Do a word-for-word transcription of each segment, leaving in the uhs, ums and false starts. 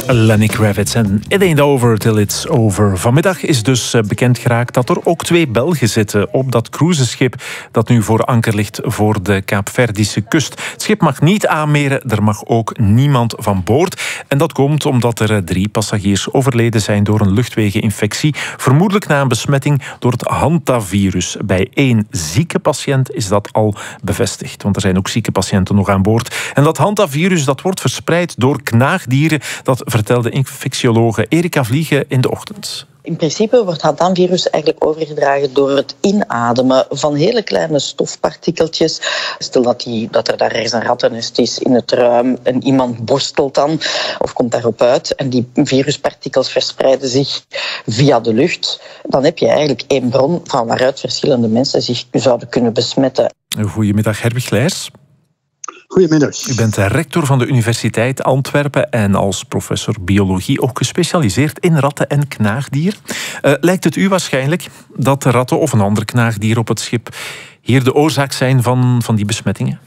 Lenny Kravitz en It Ain't Over Till It's Over. Vanmiddag is dus bekend geraakt dat er ook twee Belgen zitten op dat cruiseschip dat nu voor anker ligt voor de Kaapverdische kust. Het schip mag niet aanmeren, er mag ook niemand van boord. En dat komt omdat er drie passagiers overleden zijn door een luchtwegeninfectie, vermoedelijk na een besmetting door het hantavirus. Bij één zieke patiënt is dat al bevestigd, want er zijn ook zieke patiënten nog aan boord. En dat hantavirus dat wordt verspreid door knaagdieren, dat vertelde infectiologe Erika Vliegen in de ochtend. In principe wordt het hantavirus eigenlijk overgedragen door het inademen van hele kleine stofpartikeltjes. Stel dat, die, dat er daar ergens een rattennest is in het ruim en iemand borstelt dan of komt daarop uit en die viruspartikels verspreiden zich via de lucht. Dan heb je eigenlijk één bron van waaruit verschillende mensen zich zouden kunnen besmetten. Goedemiddag, Herwig Leijers. Goedemiddag. U bent rector van de Universiteit Antwerpen en als professor biologie ook gespecialiseerd in ratten en knaagdier. Uh, lijkt het u waarschijnlijk dat de ratten of een ander knaagdier op het schip hier de oorzaak zijn van, van die besmettingen?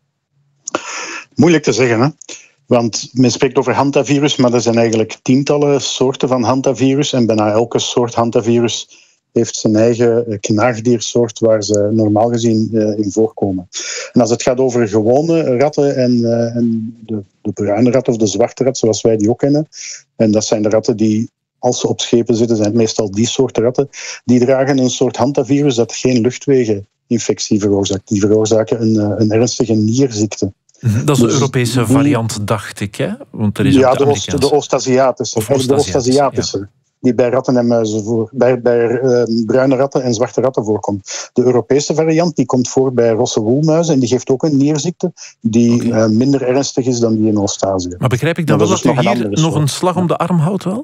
Moeilijk te zeggen, hè? Want men spreekt over hantavirus, maar er zijn eigenlijk tientallen soorten van hantavirus en bijna elke soort hantavirus heeft zijn eigen knaagdiersoort waar ze normaal gezien uh, in voorkomen. En als het gaat over gewone ratten en, uh, en de, de bruine rat of de zwarte rat, zoals wij die ook kennen, en dat zijn de ratten die, als ze op schepen zitten, zijn het meestal die soorten ratten, die dragen een soort hantavirus dat geen luchtwegeninfectie veroorzaakt. Die veroorzaken een, een ernstige nierziekte. Dat is de dus Europese die, variant, dacht ik, hè? Want er is ja, ook de, de, Oost, de Oost-Aziatische. Of de Oost-Aziatische. Ja. Die bij ratten en muizen voor, bij, bij uh, bruine ratten en zwarte ratten voorkomt. De Europese variant die komt voor bij rosse woelmuizen en die geeft ook een nierziekte die okay. uh, minder ernstig is dan die in Oost-Azië. Maar begrijp ik dan wel dat, dat u hier nog een slag om de arm houdt wel?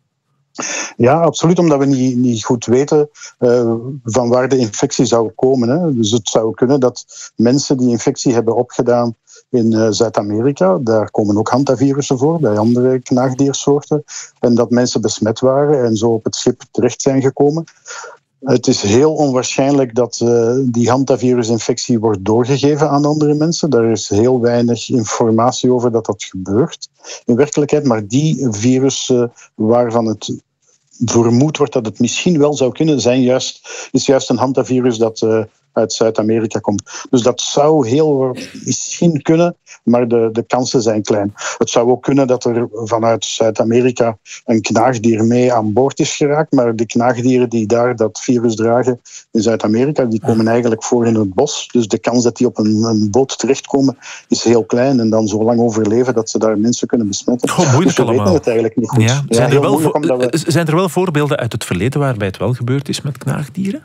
Ja, absoluut, omdat we niet, niet goed weten uh, van waar de infectie zou komen. Hè. Dus het zou kunnen dat mensen die infectie hebben opgedaan in uh, Zuid-Amerika, daar komen ook hantavirussen voor, bij andere knaagdiersoorten, en dat mensen besmet waren en zo op het schip terecht zijn gekomen. Het is heel onwaarschijnlijk dat uh, die hantavirusinfectie wordt doorgegeven aan andere mensen. Daar is heel weinig informatie over dat dat gebeurt in werkelijkheid. Maar die virussen uh, waarvan het vermoed wordt dat het misschien wel zou kunnen zijn, juist, is juist een hantavirus dat uh, uit Zuid-Amerika komt. Dus dat zou heel misschien kunnen, maar de, de kansen zijn klein. Het zou ook kunnen dat er vanuit Zuid-Amerika een knaagdier mee aan boord is geraakt, maar de knaagdieren die daar dat virus dragen in Zuid-Amerika, die komen eigenlijk voor in het bos. Dus de kans dat die op een, een boot terechtkomen is heel klein en dan zo lang overleven dat ze daar mensen kunnen besmetten. Goh, moeilijk dus we allemaal. weten het eigenlijk niet goed. Ja. Ja, zijn, er wel vo- we... zijn er wel voorbeelden uit het verleden waarbij het wel gebeurd is met knaagdieren?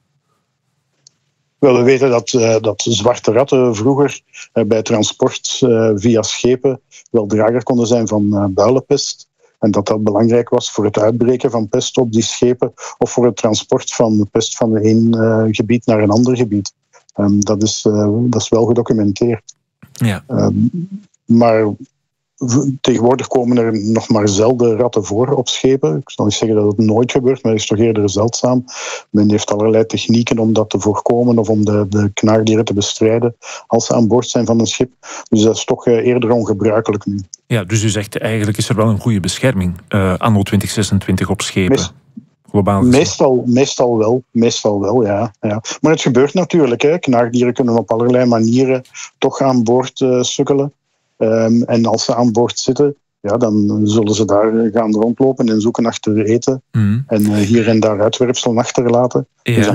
Wel, we weten dat, uh, dat zwarte ratten vroeger uh, bij transport uh, via schepen wel drager konden zijn van uh, builenpest. En dat dat belangrijk was voor het uitbreken van pest op die schepen of voor het transport van pest van een uh, gebied naar een ander gebied. Um, dat, is, uh, dat is wel gedocumenteerd. Ja. Um, maar tegenwoordig komen er nog maar zelden ratten voor op schepen. Ik zal niet zeggen dat het nooit gebeurt, maar het is toch eerder zeldzaam. Men heeft allerlei technieken om dat te voorkomen of om de, de knaagdieren te bestrijden als ze aan boord zijn van een schip. Dus dat is toch eerder ongebruikelijk nu. Ja, dus u zegt eigenlijk is er wel een goede bescherming uh, anno twintig zesentwintig op schepen. Meest, globaal gezien. Meestal, meestal wel, meestal wel, ja, ja. Maar het gebeurt natuurlijk, hè. Knaagdieren kunnen op allerlei manieren toch aan boord uh, sukkelen. Um, en als ze aan boord zitten, ja, dan zullen ze daar gaan rondlopen en zoeken achter eten. Mm. En uh, hier en daar uitwerpselen achterlaten. Ja. Dus